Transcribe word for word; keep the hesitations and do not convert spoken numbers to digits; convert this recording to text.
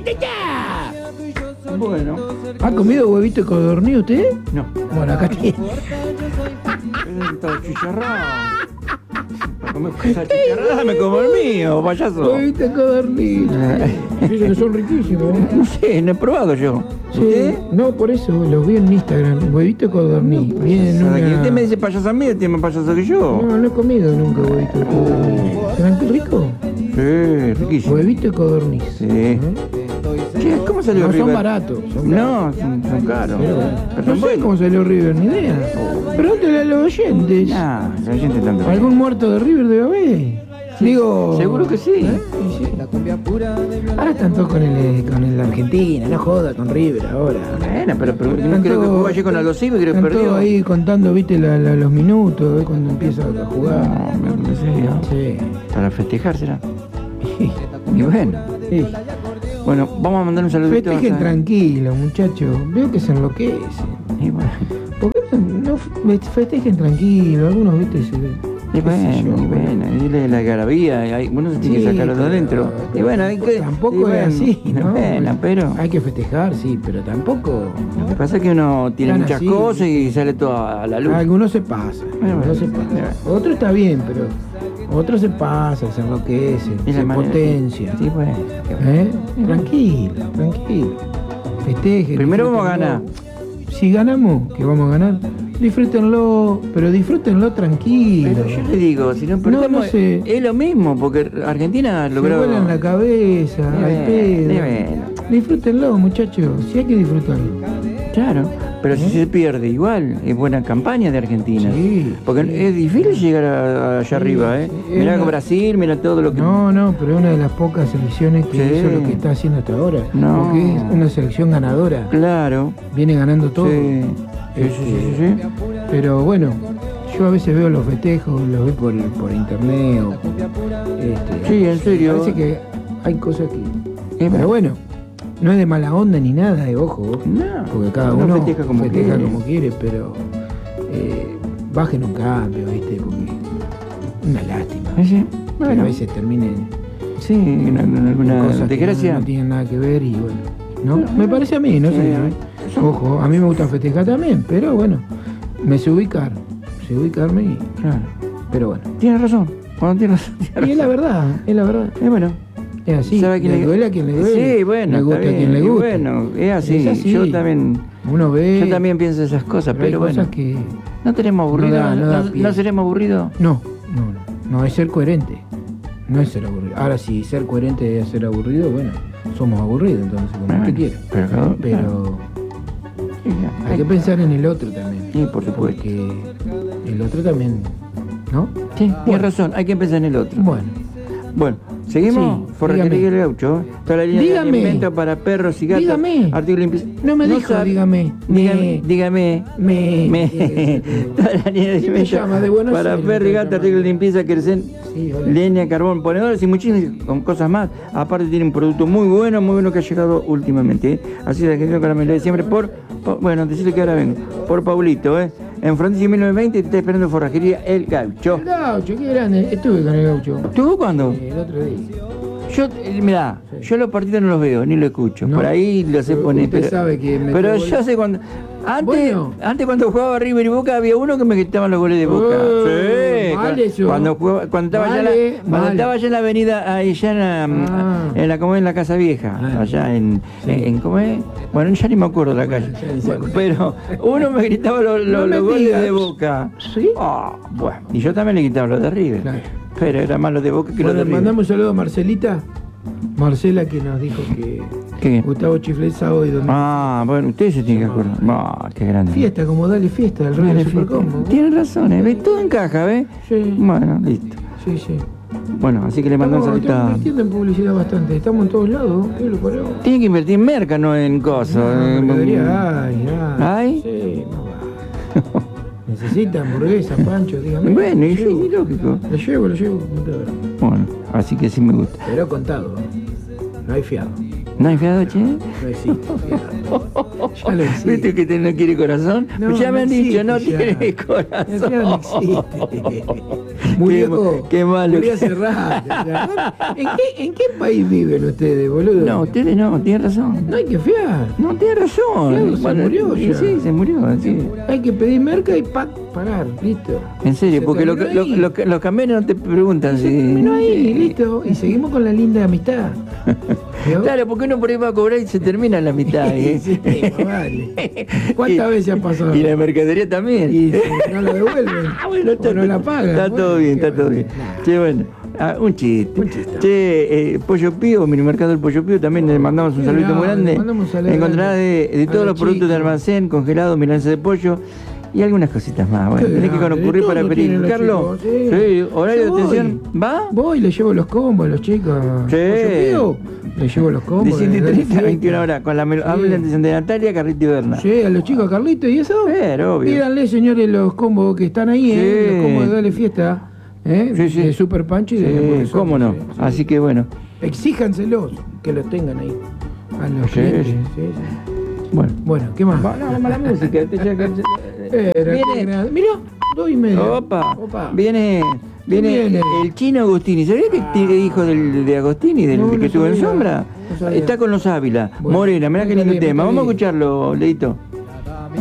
Bueno. ¿Ha comido huevito de codorniz usted? No. Bueno, acá tiene. Está chicharrado. Para comer cosas chicharradas me como el mío, payaso. Huevito de codorniz. Dicen que son riquísimos. No sé, no he probado yo. Sí, ¿Usted? no, por eso los vi en Instagram. Huevito de codorniz. Vienen ¿Sabe que una... usted me dice payaso a mí, tiene más payaso que yo? No, no he comido nunca huevito de codorniz. ¿Serán rico? Sí, riquísimo. Huevito de codorniz. Sí. ¿Eh? Che, ¿cómo salió No, son River? baratos. Son No, son, son caros. Pero, Pero no son sé buenos. cómo salió River, ni idea. Pregúntale a los oyentes. Nah, la gente tanto. ¿Algún muerto de River debe haber? Digo... Seguro que sí. ¿Eh? Sí, sí. Ahora están todos con el, con el Argentina, no joda con River ahora. Bueno, pero, pero no Están creo que todos- jugó ayer con Aldo Civi y creo que están perdió. todos ahí contando, viste, la- la- los minutos, ¿eh? Cuando empieza a jugar. No, ¿en serio? Sí. Para festejar será. Y bueno. Sí. Bueno, vamos a mandar un saludito. Festejen a- tranquilo, muchachos. Veo que se enloquecen. Y bueno, ¿Por qué no no festejen tranquilo? Algunos, viste, se... y qué sé yo, bueno, y bueno, y la, la garabía, y hay- uno se tiene Sí, que sacarlo de pero- adentro. Y pero bueno, hay que. tampoco y es bueno, así, ¿no? Bueno, pero. Hay que festejar, sí, pero tampoco... Lo que pasa es que uno tiene Tan muchas así. cosas y sale todo a la luz. Algunos se pasan, Bueno, algunos se bueno, pasan. bueno. Otro está bien, pero otros se pasan, se enloquecen, Y la se manera- potencian. Sí, bueno. qué bueno. ¿Eh? Tranquilo, tranquilo. Festejen. Primero vamos a disfrútenlo. ganar. Si ganamos, que vamos a ganar, disfrútenlo, pero disfrútenlo tranquilo. Pero yo le digo, si no No, perdemos, no sé. es lo mismo, porque Argentina Se logró. vuelan la cabeza, Ni al bueno, pedo. ni bueno. Disfrútenlo, muchachos, si hay que disfrutarlo. Claro, pero si ¿Eh? se pierde igual, es buena campaña de Argentina. Sí, Porque sí. es difícil llegar a- allá Sí, arriba, ¿eh? sí, Mirá es con una- Brasil, mira todo lo que. No, no, pero es una de las pocas selecciones que Sí. hizo lo que está haciendo hasta ahora. No. Porque es una selección ganadora. Claro. Viene ganando todo. Sí. Sí, sí, sí, sí, sí. Pero bueno, yo a veces veo los festejos, los veo por, por internet. O, este, Sí, en serio. Parece que hay cosas que... Es Pero bueno, no es de mala onda ni nada, eh, ojo. No, Porque cada uno uno festeja como festeja quiere. como quiere, pero eh, bajen un cambio, ¿viste? Porque una lástima. Sí, sí. Que Bueno, a veces terminen sí, en alguna, alguna cosas que desgracia. no, no tienen nada que ver y bueno. ¿No? Me parece a mí, no Sí, sé. a mí. Ojo, a mí me gusta festejar también, pero bueno, me sé ubicar. Sé ubicarme y. Claro. Pero bueno. Tiene razón. Bueno, tiene razón. tiene Y es la razón. verdad, es la verdad. Es bueno. Es así. ¿Sabe a quién le le- duele a quien le duele. Sí, bueno, le gusta está a quien le bien, y gusta. bueno, es así. Es así. Yo también, Uno ve. yo también pienso esas cosas, pero hay pero, cosas bueno, que. no tenemos aburrido, No da- no da no, pie. no seremos aburridos. No, no, no. No es ser coherente. No es ser aburrido. Ahora, si ser coherente es ser aburrido, bueno, somos aburridos entonces, como Bueno, usted quiere. pero cada- Pero Sí, ya. hay que pensar en el otro también. Sí, por supuesto. Porque el otro también. ¿No? Sí, Bueno. tienes razón, hay que empezar en el otro. Bueno. Bueno, seguimos. Sí, Forrajería dígame. del Gaucho. Toda la línea Dígame. de alimento para perros y gatos. Dígame. Artículos limpios. No me dijo, sabe- dígame. Dígame. Me. Dígame. Me. Me. Toda la línea de ¿Quién me alimento llama? De Buenos para Aires perros y me gatos, está artículos de llamando. limpieza, querosén, Sí, hola. leña, carbón, ponedores y muchísimas con cosas más. Aparte tiene un producto muy bueno, muy bueno que ha llegado últimamente. ¿eh? Así de que caramelo de siempre por, por- bueno, decirle que ahora vengo, por Paulito, ¿eh? En Frontier mil novecientos veinte te está esperando Forrajería El Gaucho. El gaucho, qué grande. Estuve con el gaucho. ¿Tú cuándo? Eh, El otro día. Yo, eh, mirá, yo los partidos no los veo, ni los escucho. No. Por ahí lo sé Pero poner. usted Pero, sabe que me pero tuvo yo el- sé cuando. Antes, Bueno. antes cuando jugaba River y Boca había uno que me gritaban los goles de Boca. Eh, sí, mal cuando, eso. cuando jugaba, cuando estaba allá en Vale, la, cuando mal. estaba allá en la avenida, ahí ya en la, Ah. en la, como en la Casa Vieja, Ah. allá en, Sí. en, en- ¿cómo es? Bueno, ya ni me acuerdo la Bueno, calle. ya ni se acuerda. Pero uno me gritaba los, los- No me los goles digas. de Boca. ¿Sí? Ah, bueno, y yo también le gritaba los de River. Claro. Pero era más los de Boca que Bueno, los de le River. mandamos un saludo a Marcelita. Marcela que nos dijo que ¿Qué? Gustavo Chiflet sábado y domingo. Ah, bueno, ustedes se tienen que acordar. Ah, qué grande. Fiesta, como dale fiesta del rey Dale, del Supercombo. Tienen razón, ¿eh? ¿Ves? Todo encaja, ¿ves? Sí. Bueno, listo. Sí, sí. Bueno, así que le mandamos Estamos, ahorita. estamos invirtiendo en publicidad bastante. Estamos en todos lados. ¿Qué lo paró? Tiene que invertir en merca, no en cosas. No, eh, mercadería hay, hay. ¿Hay? Sí, no va. Necesita hamburguesa, pancho, dígame. Bueno, y Lo sí, llevo. lógico. Lo llevo, lo llevo. como te verá. Bueno, así que sí me gusta. Pero contado. ¿eh? No hay fiado. ¿No hay fiado, che? No existe fiado. Ya lo existe. ¿Viste que te- no quiere corazón? No, Pues ya me no han dicho, existe no ya. tiene El corazón. fiado no existe. Murió. Qué, qué malo. Murió hace rato. ya. ¿En qué, ¿En qué país viven ustedes, boludo? No, ustedes no, tienen razón. No hay que fiar. No, tiene razón. Fiado se murió sí, ya. sí, se murió, sí. Hay que pedir merca y pac, pagar. Listo. En serio, Se porque lo- terminó lo- ahí. lo- los camiones no te preguntan Se si... terminó ahí, listo. Y seguimos con la linda amistad. ¿Vio? Claro, porque uno por ahí va a cobrar y se termina la mitad. ¿eh? Sí, vale. ¿Cuántas veces ha pasado? Y la mercadería también. Y si no la devuelven. Ah, bueno, o no la pagan. Está Bueno, todo bien, qué está todo bien. bueno. Che, bueno, ah, un chiste. Un chiste. Che, eh, Pollo Pío, Minimercado del Pollo Pío, también le mandamos un Qué saludito muy grande, grande. le mandamos un saludo Encontrarás de, grande de a todos los los productos de chicos. almacén, congelados, milanesa de pollo y algunas cositas más. Bueno, Qué tenés que grande, concurrir de para todo tienen los verificarlo. chicos, sí. horario Yo de atención. voy. ¿Va? Voy, le llevo los combos a los chicos. Sí. Pollo Pío, le llevo los De combos. ciento les doy treinta a fiesta. veintiuna horas, con la mel- Sí. hablen de Natalia, Carlito y Berna. Sí, a los chicos, Carlito, ¿y eso? Pero, obvio. Pídanle, señores, los combos que están ahí, ¿eh? Sí. Los combos de Dale Fiesta. ¿eh? Sí, sí. De Super Pancho y de Sí, hamburguesón, cómo no. sí, sí. Así que bueno, Exíjanselos, que los tengan ahí. A los Sí, clientes. sí. Sí, sí. bueno. Bueno, ¿qué más? Va, no, vamos a la música. Te- ya- Era, Viene- Mirá, dos y medio. Opa, Opa. viene, viene, viene? el chino Agostini. ¿Sabías que tiene hijo del, de Agostini, del No, que no estuvo en sabía, sombra? no sabía. Está con los Ávila. Bueno, Morena, mirá qué métale, lindo tema. métale. Vamos a escucharlo, Leito.